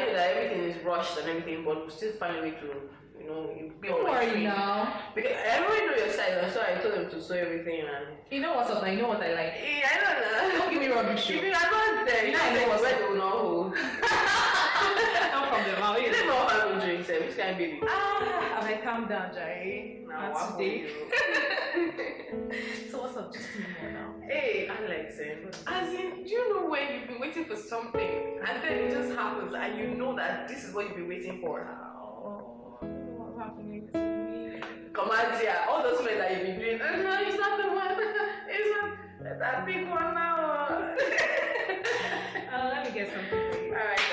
you that everything is rushed and everything, but we still find a way to, be on Don't my worry train. now. Because everybody know your side, so I told them to sew everything and. You know what's up? I know what I like. Yeah, I don't know. Don't give me rubbish. If you are not there, You know I know what's where up. they will not hold. I'm from the mouth. You never have a drink, which kind of baby? I calm down, Jerry. Now, Not what today. you? So what's up? Just me more now. Hey, Alex, as in, do you know when you've been waiting for something and then it just happens and you know that this is what you've been waiting for? Oh, what's happening to me? Come on, dear, all those men that you've been doing, no, it's not the one, it's not that big one.